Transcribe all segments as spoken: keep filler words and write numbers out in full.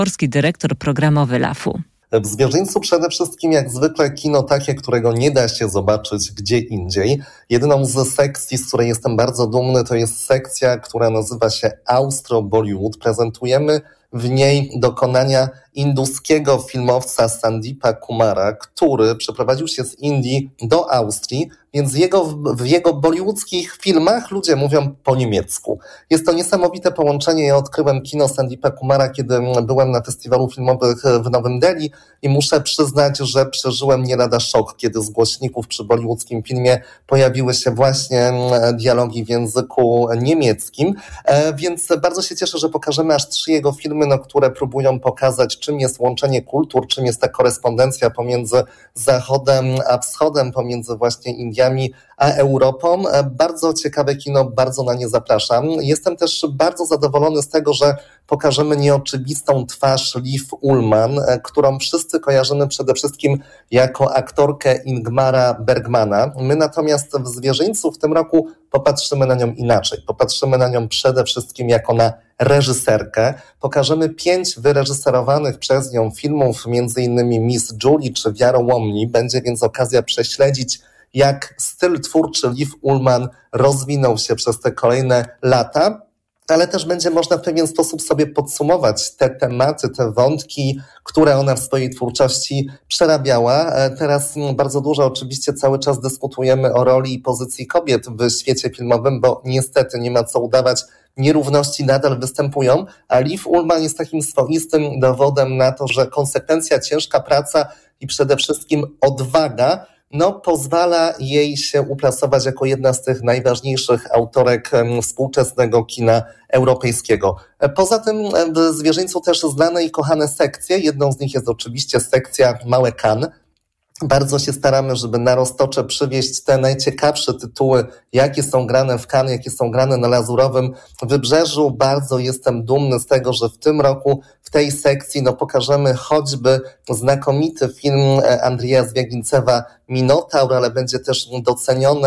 Polski dyrektor programowy lafu. W Zwierzyńcu przede wszystkim jak zwykle kino takie, którego nie da się zobaczyć gdzie indziej. Jedną z sekcji, z której jestem bardzo dumny, to jest sekcja, która nazywa się Austro Bollywood. Prezentujemy w niej dokonania indyjskiego filmowca Sandeepa Kumara, który przeprowadził się z Indii do Austrii, więc jego, w jego bollywoodzkich filmach ludzie mówią po niemiecku. Jest to niesamowite połączenie. Ja odkryłem kino Sandeepa Kumara, kiedy byłem na festiwalu filmowym w Nowym Delhi i muszę przyznać, że przeżyłem nie lada szok, kiedy z głośników przy bollywoodzkim filmie pojawiły się właśnie dialogi w języku niemieckim. Więc bardzo się cieszę, że pokażemy aż trzy jego filmy, no, które próbują pokazać, czym jest łączenie kultur, czym jest ta korespondencja pomiędzy Zachodem a Wschodem, pomiędzy właśnie Indiami a Europą. Bardzo ciekawe kino, bardzo na nie zapraszam. Jestem też bardzo zadowolony z tego, że pokażemy nieoczywistą twarz Liv Ullmann, którą wszyscy kojarzymy przede wszystkim jako aktorkę Ingmara Bergmana. My natomiast w Zwierzyńcu w tym roku popatrzymy na nią inaczej. Popatrzymy na nią przede wszystkim jako na reżyserkę. Pokażemy pięć wyreżyserowanych przez nią filmów, między innymi Miss Julie czy Wiarołomni. Będzie więc okazja prześledzić, jak styl twórczy Liv Ullmann rozwinął się przez te kolejne lata, ale też będzie można w pewien sposób sobie podsumować te tematy, te wątki, które ona w swojej twórczości przerabiała. Teraz bardzo dużo oczywiście cały czas dyskutujemy o roli i pozycji kobiet w świecie filmowym, bo niestety nie ma co udawać, nierówności nadal występują, a Liv Ullmann jest takim swoistym dowodem na to, że konsekwencja, ciężka praca i przede wszystkim odwaga no, pozwala jej się uplasować jako jedna z tych najważniejszych autorek współczesnego kina europejskiego. Poza tym w Zwierzyńcu też znane i kochane sekcje. Jedną z nich jest oczywiście sekcja Małe Cannes. Bardzo się staramy, żeby na roztocze przywieźć te najciekawsze tytuły, jakie są grane w Cannes, jakie są grane na Lazurowym Wybrzeżu. Bardzo jestem dumny z tego, że w tym roku w tej sekcji no, pokażemy choćby znakomity film Andrzeja Zwiagincewa Minotaur, ale będzie też doceniony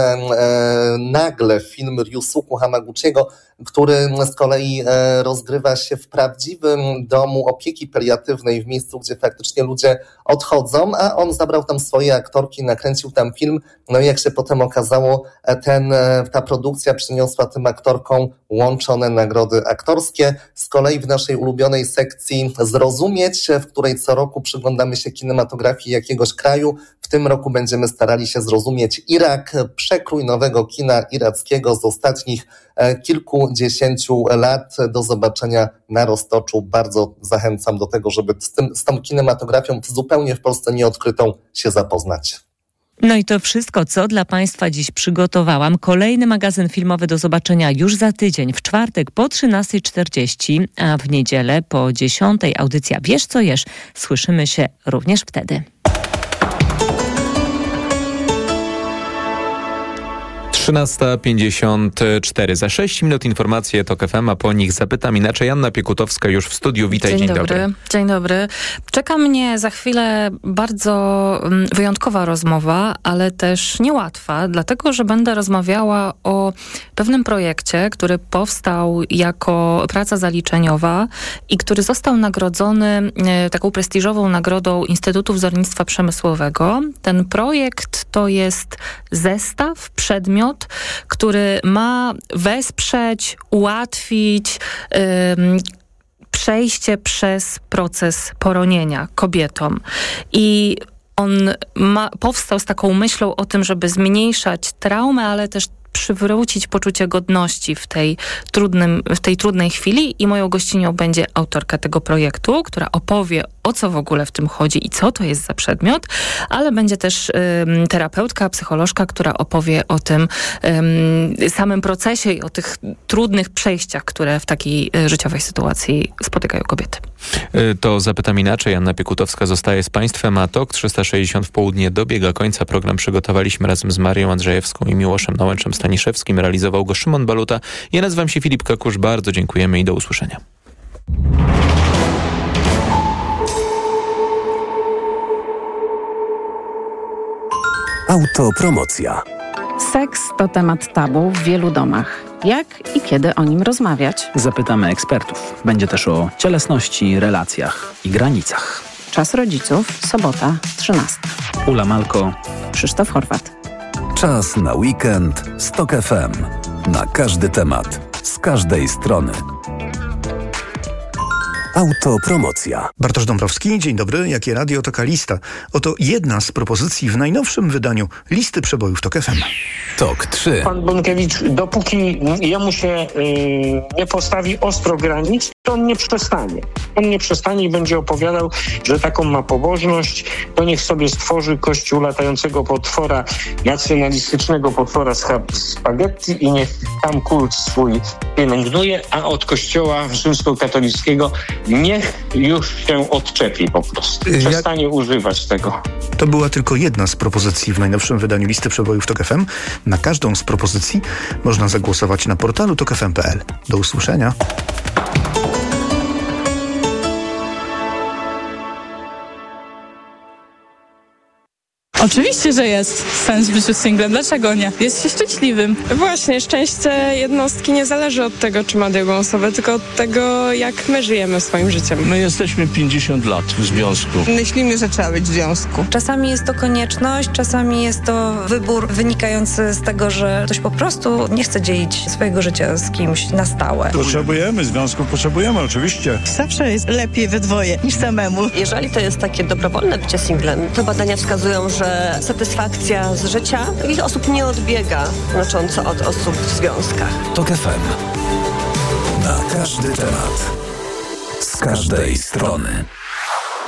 e, nagle film Ryusuke Hamaguchiego, który z kolei e, rozgrywa się w prawdziwym domu opieki paliatywnej, w miejscu, gdzie faktycznie ludzie odchodzą, a on zabrał tam swoje aktorki, nakręcił tam film, no i jak się potem okazało, ten, ta produkcja przyniosła tym aktorkom łączone nagrody aktorskie. Z kolei w naszej ulubionej sekcji Zrozumieć, w której co roku przyglądamy się kinematografii jakiegoś kraju, w tym roku będziemy starali się zrozumieć Irak, przekrój nowego kina irackiego z ostatnich kilkudziesięciu lat. Do zobaczenia na roztoczu. Bardzo zachęcam do tego, żeby z, tym, z tą kinematografią zupełnie w Polsce nieodkrytą się zapoznać. No i to wszystko, co dla Państwa dziś przygotowałam. Kolejny magazyn filmowy do zobaczenia już za tydzień, w czwartek po trzynastej czterdzieści, a w niedzielę po dziesiątej audycja Wiesz co jesz. Słyszymy się również wtedy. trzynasta pięćdziesiąt cztery. Za sześć minut informacje TOK F M, a po nich zapytam inaczej. Anna Piekutowska już w studiu. Witaj, dzień, dzień dobry. dobry. Dzień dobry. Czeka mnie za chwilę bardzo wyjątkowa rozmowa, ale też niełatwa, dlatego że będę rozmawiała o pewnym projekcie, który powstał jako praca zaliczeniowa i który został nagrodzony taką prestiżową nagrodą Instytutu Wzornictwa Przemysłowego. Ten projekt to jest zestaw, przedmiot, który ma wesprzeć, ułatwić ym, przejście przez proces poronienia kobietom. I on ma, powstał z taką myślą o tym, żeby zmniejszać traumę, ale też przywrócić poczucie godności w tej, trudnym, w tej trudnej chwili i moją gościnią będzie autorka tego projektu, która opowie, o co w ogóle w tym chodzi i co to jest za przedmiot, ale będzie też ym, terapeutka, psycholożka, która opowie o tym ym, samym procesie i o tych trudnych przejściach, które w takiej y, życiowej sytuacji spotykają kobiety. To zapytam inaczej. Anna Piekutowska zostaje z Państwem, a TOK trzysta sześćdziesiąt w południe dobiega końca. Program przygotowaliśmy razem z Marią Andrzejewską i Miłoszem Nałęczem Staniszewskim. Realizował go Szymon Baluta. Ja nazywam się Filip Kakusz. Bardzo dziękujemy i do usłyszenia. Autopromocja. Seks to temat tabu w wielu domach. Jak i kiedy o nim rozmawiać? Zapytamy ekspertów. Będzie też o cielesności, relacjach i granicach. Czas rodziców, sobota, trzynasta. Ula Malko, Krzysztof Horwat. Czas na weekend z TOK F M. Na każdy temat, z każdej strony. Autopromocja. Bartosz Dąbrowski, dzień dobry. Jakie radio, taka lista. Oto jedna z propozycji w najnowszym wydaniu listy przebojów TOK F M. TOK trzy. Pan Bąkiewicz, dopóki jemu się yy, nie postawi ostro granic, to on nie przestanie. On nie przestanie i będzie opowiadał, że taką ma pobożność, to niech sobie stworzy kościół latającego potwora, nacjonalistycznego potwora z spaghetti i niech tam kult swój pielęgnuje, a od kościoła rzymskokatolickiego niech już się odczepi po prostu. Przestanie Jak... używać tego. To była tylko jedna z propozycji w najnowszym wydaniu listy przebojów TOK F M. Na każdą z propozycji można zagłosować na portalu tok f m kropka p l. Do usłyszenia. Oczywiście, że jest sens w życiu singlem. Dlaczego nie? Jest się szczęśliwym. Właśnie, szczęście jednostki nie zależy od tego, czy ma drugą osobę, tylko od tego, jak my żyjemy swoim życiem. My jesteśmy pięćdziesiąt lat w związku. Myślimy, że trzeba być w związku. Czasami jest to konieczność, czasami jest to wybór wynikający z tego, że ktoś po prostu nie chce dzielić swojego życia z kimś na stałe. Potrzebujemy związków, potrzebujemy oczywiście. Zawsze jest lepiej we dwoje niż samemu. Jeżeli to jest takie dobrowolne bycie singlem, to badania wskazują, że satysfakcja z życia takich osób nie odbiega znacząco od osób w związkach. TOK F M. Na każdy temat, z każdej strony.